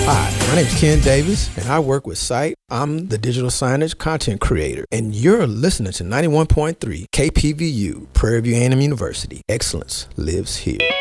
Hi, my name is Ken Davis, and I work with Sight. I'm the digital signage content creator, and you're listening to 91.3 KPVU, Prairie View A&M University. Excellence lives here.